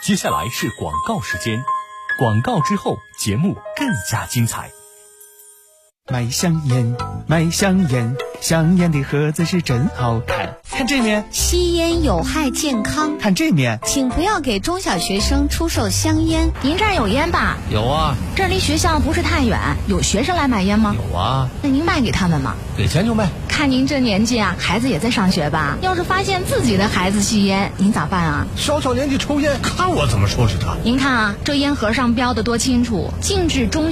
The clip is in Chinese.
接下来是广告时间，广告之后节目更加精彩。 买香烟，买香烟，香烟的盒子是真好看。看这面， 吸烟有害健康。 看这面， 请不要给中小学生出售香烟。 您这儿有烟吧？ 有啊。 这儿离学校不是太远，有学生来买烟吗？ 有啊。 那您卖给他们吗？ 给钱就卖。 看您这年纪啊，孩子也在上学吧？要是发现自己的孩子吸烟，您咋办啊？ 小年纪抽烟，看我怎么收拾他。 您看啊，这烟盒上标的多清楚，禁止中